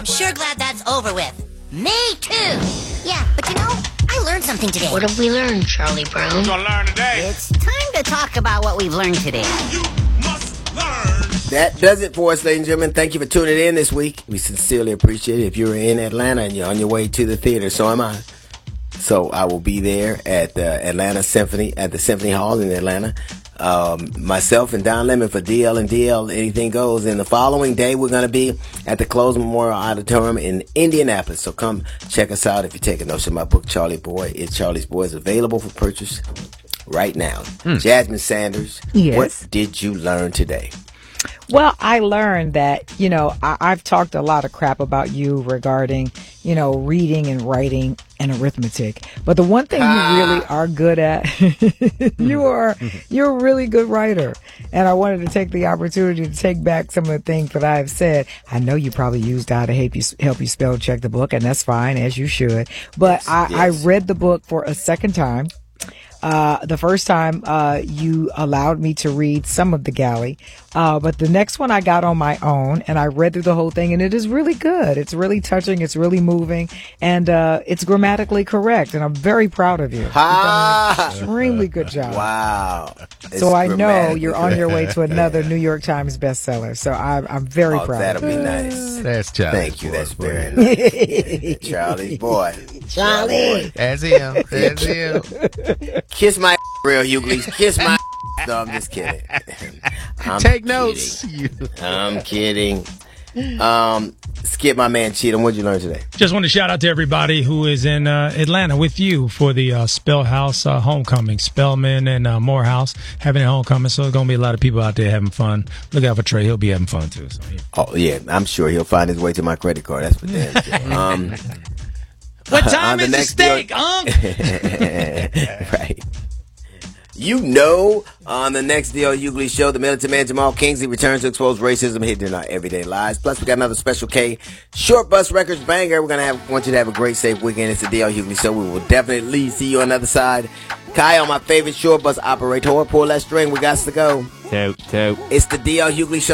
sure glad that's over with. Me too. Yeah, but you know, I learned something today. What have we learned, Charlie Brown? What you gonna learn today? It's time to talk about what we've learned today. You must learn. That does it for us, ladies and gentlemen. Thank you for tuning in this week. We sincerely appreciate it. If you're in Atlanta and you're on your way to the theater, so am I. So I will be there at the Atlanta Symphony, at the Symphony Hall in Atlanta. Myself and Don Lemon for DL and DL Anything Goes. And the following day, we're going to be at the Close Memorial Auditorium in Indianapolis. So come check us out if you take a notion of my book, Charlie Boy. It's Charlie's Boy. It's available for purchase right now. Jasmine Sanders, Yes. What did you learn today? Well, I learned that, I've talked a lot of crap about you regarding, reading and writing and arithmetic. But the one thing you really are good at, you're a really good writer. And I wanted to take the opportunity to take back some of the things that I've said. I know you probably used I to help you spell check the book, and that's fine, as you should. But Yes, I yes. read the book for a second time. The first time, you allowed me to read some of The Galley. But the next one I got on my own and I read through the whole thing, and it is really good. It's really touching. It's really moving, and, it's grammatically correct. And I'm very proud of you. You've done an extremely good job. Wow. So I know you're on your way to another New York Times bestseller. So I'm very proud. That'll of be you. nice. That's Charlie. Thank you. That's very nice. Charlie's Boy. Charlie. That's him. That's him. Kiss my real Hughleys. Kiss my No, I'm just kidding. I'm Take kidding. notes. I'm kidding. Skip, my man Cheatham, what'd you learn today? Just want to shout out to everybody who is in Atlanta with you for the Spellhouse homecoming. Spellman and Morehouse having a homecoming, so there's going to be a lot of people out there having fun. Look out for Trey. He'll be having fun, too. So, yeah. Oh, yeah, I'm sure he'll find his way to my credit card. That's for damn sure. What time on the is the next steak, deal- Unc? Right. On the next D.L. Hughley show, the militant man Jamal Kingsley returns to expose racism hidden in our everyday lives. Plus, we got another special K Short Bus Records banger. We're gonna want you to have a great, safe weekend. It's the D.L. Hughley show. We will definitely see you on the other side. Kyle, my favorite short bus operator, pull that string. We got to go. Tote. It's the D.L. Hughley show.